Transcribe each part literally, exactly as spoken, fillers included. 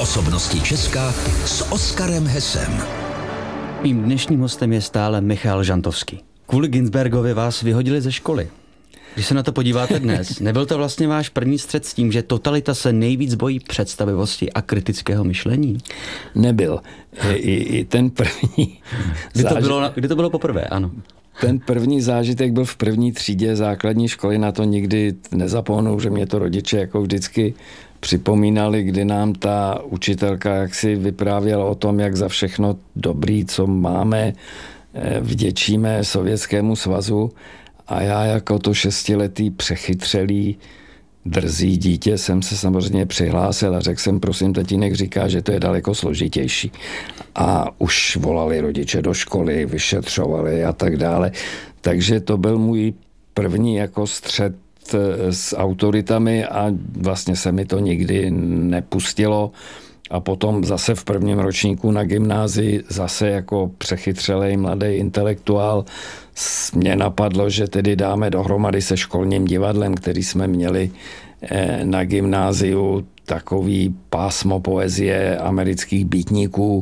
Osobnosti Česka s Oskarem Hesem. Mým dnešním hostem je stále Michal Žantovský. Kvůli Ginsbergovi vás vyhodili ze školy. Když se na to podíváte dnes, nebyl to vlastně váš první střet s tím, že totalita se nejvíc bojí představivosti a kritického myšlení? Nebyl. I, i ten první... Kdy to, bylo, kdy to bylo poprvé, ano. Ten první zážitek byl v první třídě základní školy, na to nikdy nezapomenu, že mě to rodiče jako vždycky připomínali, kdy nám ta učitelka jaksi vyprávěla o tom, jak za všechno dobrý, co máme, vděčíme Sovětskému svazu. A já jako to šestiletý přechytřelý drzý dítě jsem se samozřejmě přihlásil a řekl jsem, prosím, tatínek říká, že to je daleko složitější. A už volali rodiče do školy, vyšetřovali a tak dále. Takže to byl můj první jako střet s autoritami a vlastně se mi to nikdy nepustilo. A potom zase v prvním ročníku na gymnázii zase jako přechytřelej mladý intelektuál mě napadlo, že tedy dáme dohromady se školním divadlem, který jsme měli na gymnáziu, takový pásmo poezie amerických býtníků.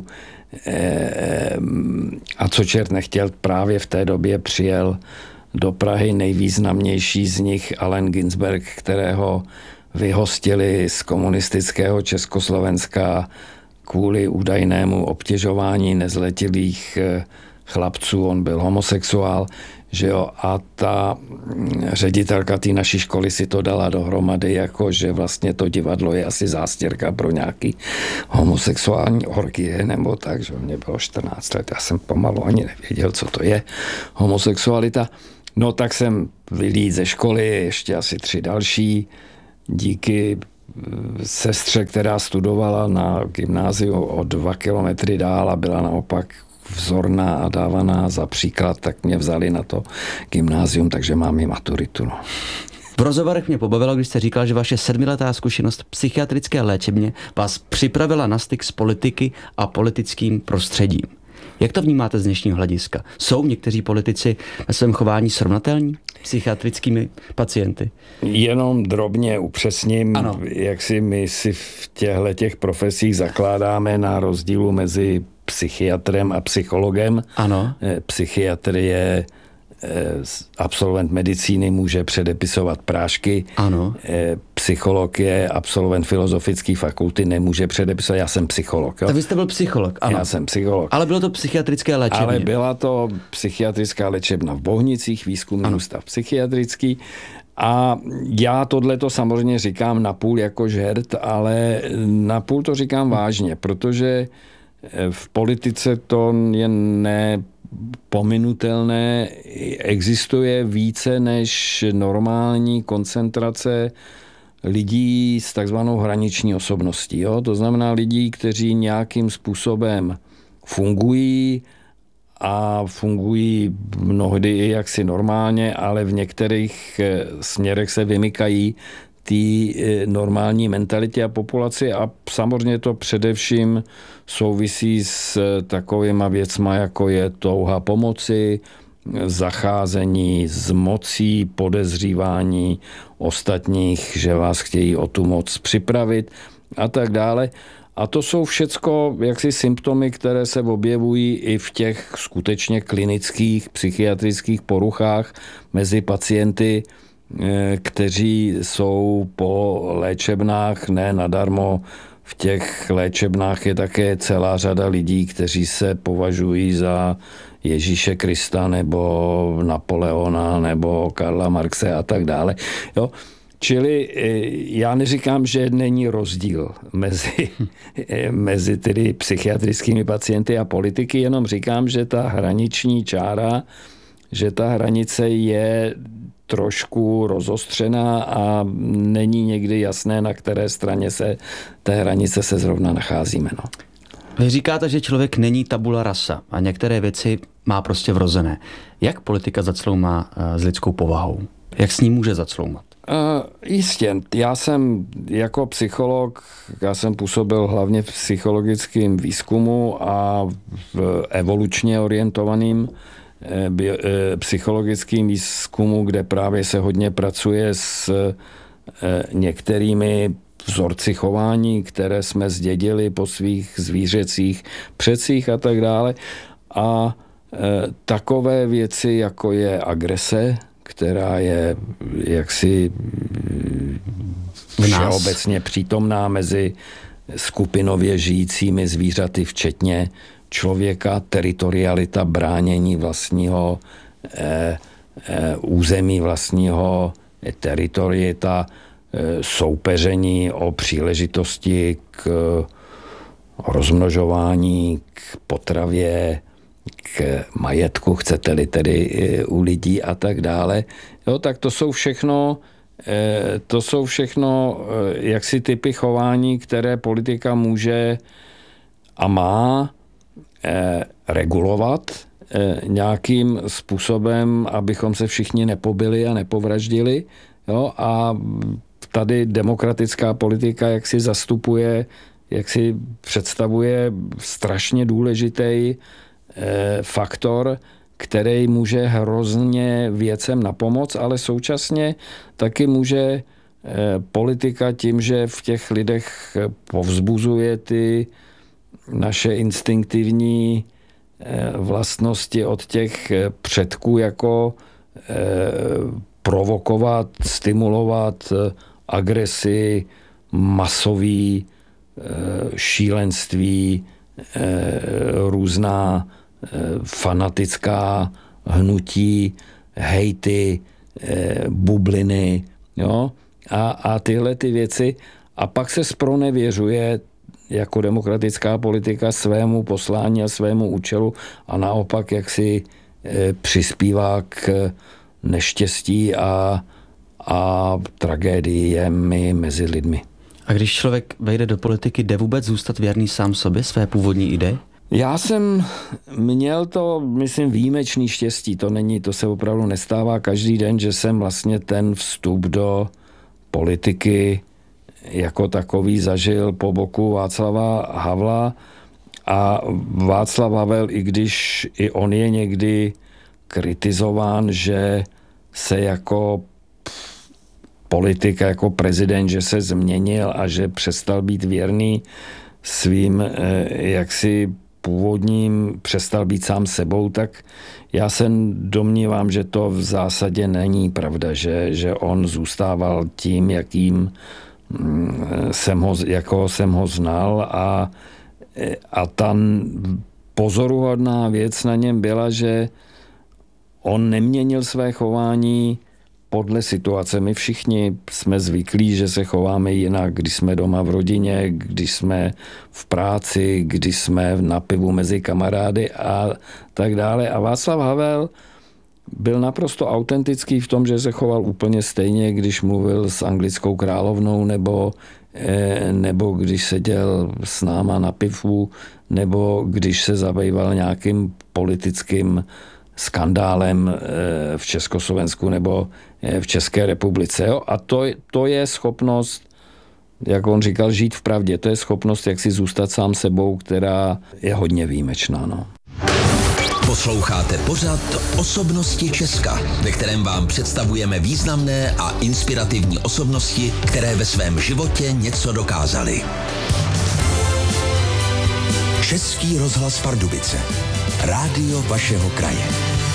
A co čert nechtěl, právě v té době přijel do Prahy nejvýznamnější z nich Allen Ginsberg, kterého vyhostili z komunistického Československa kvůli údajnému obtěžování nezletilých chlapců. On byl homosexuál, že jo, a ta ředitelka té naší školy si to dala dohromady, jako že vlastně to divadlo je asi zástěrka pro nějaký homosexuální orgie, nebo tak, že mě bylo čtrnáct let, já jsem pomalu ani nevěděl, co to je homosexualita. No tak jsem vylít ze školy, ještě asi tři další, díky sestře, která studovala na gymnáziu o dva kilometry dál a byla naopak vzorná a dávaná za příklad, tak mě vzali na to gymnázium, takže mám i maturitu. No. V rozhovorech mě pobavilo, když jste říkal, že vaše sedmiletá zkušenost v psychiatrické léčebně vás připravila na styk s politiky a politickým prostředím. Jak to vnímáte z dnešního hlediska? Jsou někteří politici ve svém chování srovnatelní psychiatrickými pacienty? Jenom drobně upřesním, ano. Jak si my si v těchto těch profesích zakládáme na rozdílu mezi psychiatrem a psychologem. Ano. Psychiatr je absolvent medicíny, může předepisovat prášky. Ano. Psycholog je absolvent filozofické fakulty, nemůže předepisovat. Já jsem psycholog. Jo? Tak vy jste byl psycholog, ano. Já jsem psycholog. Ale bylo to psychiatrické léčebně. Ale byla to psychiatrická léčebna v Bohnicích, výzkumný ústav psychiatrický. A já tohleto samozřejmě říkám napůl jako žert, ale napůl to říkám vážně, protože v politice to je nepominutelné. Existuje více než normální koncentrace lidí s takzvanou hraniční osobností. Jo? To znamená lidí, kteří nějakým způsobem fungují a fungují mnohdy i jaksi normálně, ale v některých směrech se vymykají té normální mentalitě a populaci a samozřejmě to především souvisí s takovýma věcma, jako je touha pomoci, zacházení s mocí, podezřívání ostatních, že vás chtějí o tu moc připravit a tak dále. A to jsou všecko jaksi symptomy, které se objevují i v těch skutečně klinických psychiatrických poruchách mezi pacienty, kteří jsou po léčebnách, ne nadarmo. V těch léčebnách je také celá řada lidí, kteří se považují za Ježíše Krista nebo Napoleona nebo Karla Marxe a tak dále. Jo? Čili já neříkám, že není rozdíl mezi, mezi tedy psychiatrickými pacienty a politiky, jenom říkám, že ta hraniční čára, že ta hranice je trošku rozostřená a není někdy jasné, na které straně se té hranice se zrovna nacházíme. No. Vy říkáte, že člověk není tabula rasa a některé věci má prostě vrozené. Jak politika zacloumá s lidskou povahou? Jak s ní může zacloumat? Uh, jistě. Já jsem jako psycholog, já jsem působil hlavně v psychologickém výzkumu a v evolučně orientovaným bio, psychologickým výzkumu, kde právě se hodně pracuje s některými vzorci chování, které jsme zdědili po svých zvířecích předcích a tak dále. A e, takové věci, jako je agrese, která je jaksi všeobecně přítomná mezi skupinově žijícími zvířaty, včetně člověka, teritorialita, bránění vlastního e, e, území, vlastního teritorieta, e, soupeření o příležitosti k rozmnožování, k potravě, k majetku, chcete-li tedy u lidí a tak dále. Jo, tak to jsou všechno, to jsou všechno jaksi typy chování, které politika může a má regulovat nějakým způsobem, abychom se všichni nepobili a nepovraždili. Jo, a tady demokratická politika jaksi zastupuje, jaksi představuje strašně důležitý faktor, který může hrozně věcem napomoct, ale současně taky může politika tím, že v těch lidech povzbuzuje ty naše instinktivní vlastnosti od těch předků, jako provokovat, stimulovat agresi, masový šílenství, různá fanatická hnutí, hejty, bubliny, jo? A, a tyhle ty věci. A pak se zpronevěřuje jako demokratická politika svému poslání a svému účelu a naopak jak si přispívá k neštěstí a, a tragédiemi mezi lidmi. A když člověk vejde do politiky, jde vůbec zůstat věrný sám sobě, své původní ideje? Já jsem měl to, myslím, výjimečný štěstí. To není, to se opravdu nestává každý den, že jsem vlastně ten vstup do politiky jako takový zažil po boku Václava Havla. A Václav Havel, i když i on je někdy kritizován, že se jako politik, jako prezident, že se změnil a že přestal být věrný svým jaksi původním, přestal být sám sebou, tak já se domnívám, že to v zásadě není pravda, že, že on zůstával tím, jakým jsem ho, jako jsem ho znal a, a ta pozoruhodná věc na něm byla, že on neměnil své chování podle situace. My všichni jsme zvyklí, že se chováme jinak, když jsme doma v rodině, když jsme v práci, když jsme na pivu mezi kamarády a tak dále. A Václav Havel byl naprosto autentický v tom, že se choval úplně stejně, když mluvil s anglickou královnou, nebo, nebo když seděl s náma na pivu, nebo když se zabýval nějakým politickým skandálem v Československu nebo v České republice. Jo? A to, to je schopnost, jak on říkal, žít v pravdě. To je schopnost, jak si zůstat sám sebou, která je hodně výjimečná. No. Posloucháte pořad Osobnosti Česka, ve kterém vám představujeme významné a inspirativní osobnosti, které ve svém životě něco dokázaly. Český rozhlas Pardubice. Rádio vašeho kraje.